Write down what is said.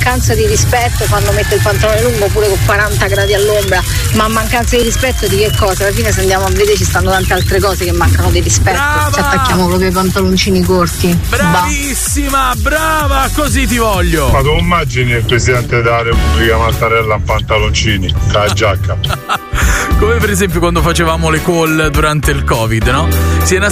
mancanza di rispetto fanno mettere il pantalone lungo pure con 40 gradi all'ombra, ma mancanza di rispetto di che cosa? Alla fine se andiamo a vedere ci stanno tante altre cose che mancano di rispetto. Brava! Ci attacchiamo proprio ai pantaloncini corti. Bravissima, brava, così ti voglio. Ma tu immagini il presidente della Repubblica Mattarella in pantaloncini, con la giacca? Come per esempio quando facevamo le call durante il Covid, no?